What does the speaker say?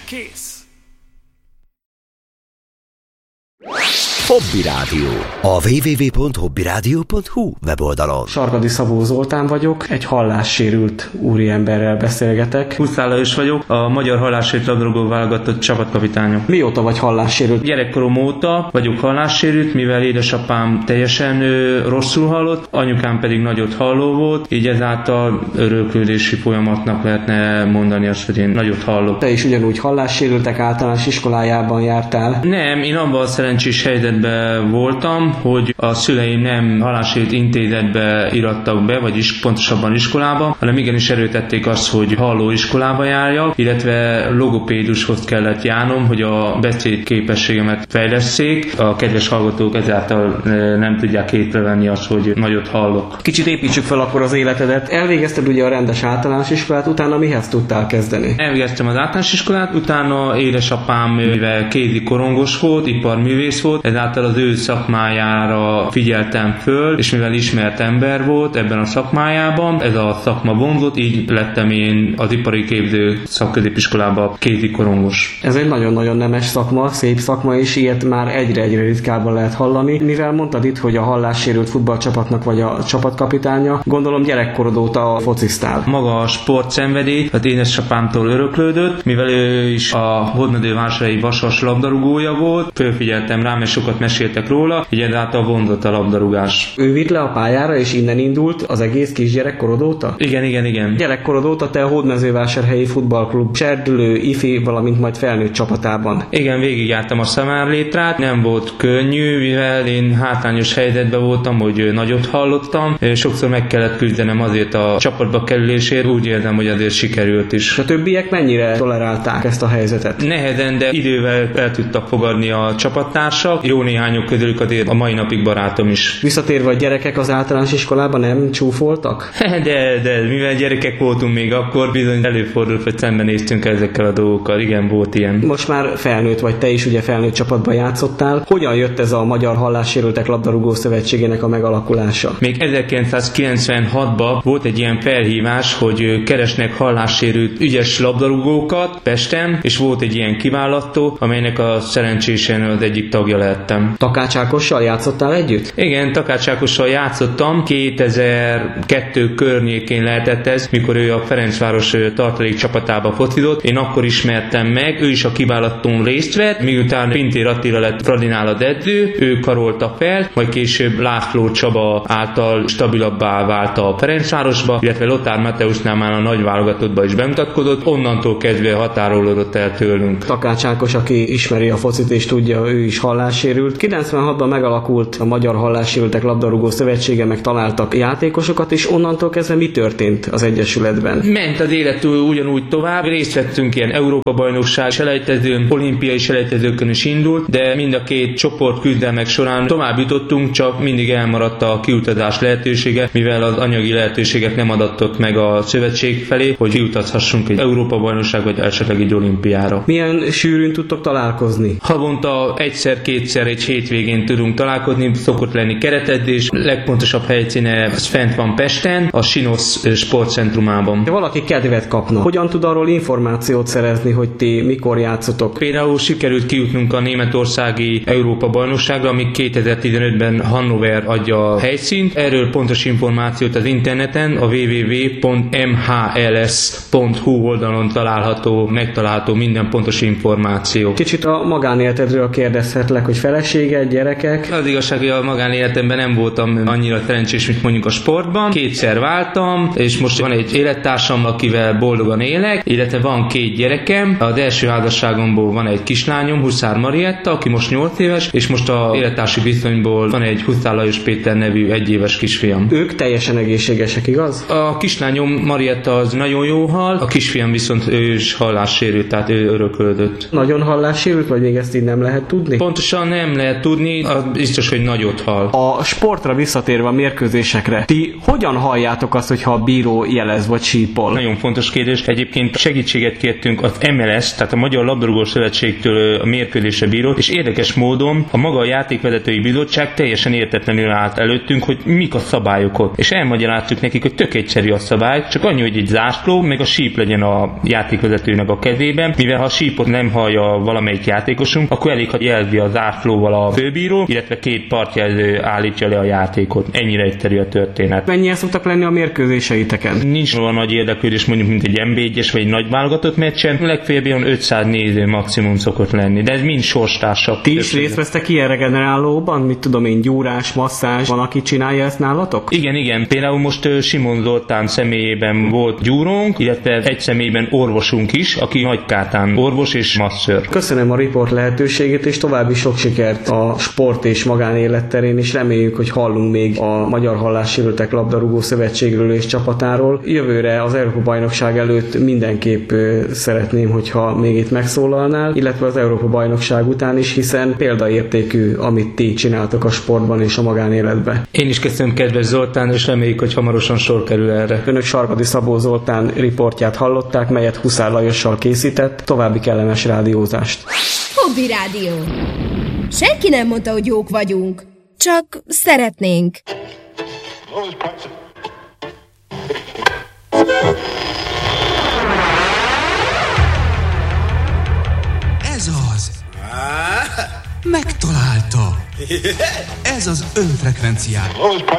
Kész! Hobby Rádió. A www.hobbyradio.hu weboldalon. Sarkadi Szabó Zoltán vagyok, egy hallássérült úriemberrel beszélgetek. Huszár Lajos vagyok, a Magyar Hallássérült Labdarúgó válogatott csapatkapitánya. Mióta vagy hallássérült? Gyerekkorom óta vagyok hallássérült, mivel édesapám teljesen rosszul hallott, anyukám pedig nagyot halló volt, így ezáltal öröklődési folyamatnak lehetne mondani azt, hogy én nagyot hallok. Te is ugyanúgy hallássérültek általános iskolájában jártál? Nem, én abban a szerencsés helyzetben voltam, hogy a szüleim nem hallássérült intézetbe irattak be, vagy pontosabban iskolába, hanem igenis erőtették azt, hogy halló iskolába járjak, illetve logopédushoz kellett járnom, hogy a beszédképességemet fejlesszék. A kedves hallgatók ezáltal nem tudják észrevenni azt, hogy nagyot hallok. Kicsit építsük fel akkor az életedet. Elvégezted ugye a rendes általános iskolát, utána mihez tudtál kezdeni? Elvégeztem az általános iskolát, utána édesapám, mivel kézi korongos volt, iparművész volt, ezáltal az ő szakmájára figyeltem föl, és mivel ismert ember volt ebben a szakmájában, ez a szakma vonzott, így lettem én az ipari képző szakközépiskolába kézi korongos. Ez egy nagyon-nagyon nemes szakma, szép szakma, és ilyet már egyre ritkábban lehet hallani. Mivel mondtad itt, hogy a hallássérült futballcsapatnak vagy a csapatkapitánya, gondolom gyerekkorod óta fociztál. Maga a sportszenvedély az édesapámtól öröklődött, mivel ő is a hódmezővásárhelyi Vasas labdarúgója volt, fölfigyeltem rám, és sokat meséltek róla, így ezáltal vonzott a labdarúgás. Ő vitt le a pályára, és innen indult az egész kisgyerekkorod óta? Igen. Gyerekkorod óta te a Hódmezővásárhelyi Futballklub serdülő, ifi, valamint majd felnőtt csapatában. Igen, végigjártam a szemárlétrát, nem volt könnyű, mivel én hátrányos helyzetben voltam, hogy nagyot hallottam, sokszor meg kellett küzdenem azért a csapatba kerülésért, úgy érzem, hogy azért sikerült is. A többiek mennyire tolerálták ezt a helyzetet? Nehezen, de idővel el tudtak fogadni a csapattársak, jó néhányok közülük azért a mai napig barátom is. Visszatérve a gyerekek az általános iskolában nem csúfoltak? De mivel gyerekek voltunk még akkor, bizony előfordult, hogy szembenéztünk ezekkel a dolgokkal. Igen, volt ilyen. Most már felnőtt vagy, te is ugye felnőtt csapatban játszottál. Hogyan jött ez a Magyar Hallássérültek Labdarúgó Szövetségének a megalakulása? Még 1996-ban volt egy ilyen felhívás, hogy keresnek hallássérült ügyes labdarúgókat Pesten, és volt egy ilyen kiválasztó, amelynek a szerencsésen az egyik tagja lehettem. Takács Ákossal játszottál együtt? Igen, Takács Ákossal játszottam. 2002 környékén lehetett ez, mikor ő a Ferencváros tartalék csapatába focizott. Én akkor ismertem meg, ő is a kiválasztón részt vett, miután Pintér Attila lett Fradinál az edző, ő karolta fel, majd később László Csaba által stabilabbá vált a Ferencvárosba, illetve Lothár Mateusznál már a nagy válogatottba is bemutatkozott, onnantól kezdve határolódott el tőlünk. Takács Ákos, aki ismeri a focit és tudja, ő is hallássérült. 96-ban megalakult a Magyar Hallássérültek Labdarúgó Szövetsége, meg találtak játékosokat, és onnantól kezdve mi történt az egyesületben? Ment az élet ugyanúgy tovább, részt vettünk ilyen Európa-bajnokság selejtezőn, olimpiai selejtezőkön is indult, de mind a két csoport küzdelmek során tovább jutottunk, csak mindig elmaradt a kiutazás lehetősége, mivel az anyagi lehetőségek nem adatott meg a szövetség felé, hogy kiutazhassunk egy Európa-bajnokság vagy esetleg egy olimpiára. Milyen sűrűn tudtok találkozni? Havonta egyszer-kétszer egy hétvégén tudunk találkozni, szokott lenni keretedzés, legpontosabb helyszíne az fent van Pesten, a Sinosz sportcentrumában. Ha valaki kedvet kapna, hogyan tud arról információt szerezni, hogy ti mikor játszotok? Például sikerült kijutnunk a németországi Európa-bajnokságra, ami 2015-ben Hannover adja a helyszínt. Erről pontos információt az interneten, a www.mhls.hu oldalon megtalálható minden pontos információ. Kicsit a magánéletedről kérdezhetlek, hogy feleséged, gyerekek? Az igazság, hogy a magánéletemben nem voltam annyira szerencsés, mint mondjuk a sportban. Kétszer váltam, és most van egy élettársam, akivel boldogan élek, illetve van 2 gyerekem. Az első házasságomból van egy kislányom, Huszár Marietta, aki most 8 éves, és most a élettársi viszonyból van egy Huszár Lajos Péter nevű 1 éves kisfiam. Ők teljesen egészségesek, igaz? A kislányom Marietta az nagyon jó hall, a kisfiam viszont ő is hallássérült, tehát ő örököldött. Nagyon hallássérült, vagy még ezt így nem lehet tudni? Pontosan nem lehet tudni, az biztos, hogy nagyot hal. A sportra visszatérve a mérkőzésekre, ti hogyan halljátok azt, hogyha a bíró jelez vagy sípol? Nagyon fontos kérdés. Egyébként segítséget kértünk az MLS, tehát a Magyar Labdarúgó Szövetségtől a mérkőzésre bírót, és érdekes módon a maga a játékvezetői bizottság teljesen értetlenül állt előttünk, hogy mik a szabályok ott. És elmagyaráztuk nekik, hogy tök egyszerű a szabály, csak annyi, hogy egy zászló, meg a síp legyen a játékvezetőnek a kezében, mivel ha a sípot nem hallja valamelyik játékosunk, akkor elég, ha jelzi a zászlóval a főbíró, illetve két partjelző állítja le a játékot. Ennyire egyszerű a történet. Mennyien szoktak lenni a mérkőzéseiteken? Nincs olyan nagy érdeklődés, mondjuk, mint egy NB1-es vagy egy nagy válogatott meccsen, legfeljebb olyan 500 néző maximum szokott lenni, de ez mind sorstársak. Ti is részt vesztek ilyen regenerálóban? Mit tudom én, gyúrás, masszázs, van, aki csinálja ezt nálatok? Igen. Például most Simon Zoltán személyében volt gyúrónk, illetve egy személyben orvosunk is, aki Nagykátán orvos és masször. Köszönöm a riport lehetőségét, és további sok sikert a sport és magánélet terén, és reméljük, hogy hallunk még a Magyar Hallássérültek Labdarúgó Szövetségről és csapatáról. Jövőre az Európa-bajnokság előtt mindenképp szeretném, hogyha még itt megszólalnál, illetve az Európa-bajnokság után is, hiszen példaértékű, amit ti csináltok a sportban és a magánéletben. Én is köszönöm, kedves Zoltán, és reméljük, hogy hamarosan sor kerül erre. Önök Sarkadi Szabó Zoltán riportját hallották, melyet Huszár Lajossal készített. További kellemes rádiózást. Hobby Rádió. Senki nem mondta, hogy jók vagyunk. Csak szeretnénk. Ez az. Megtalálta. Ez az önfrekvenciája.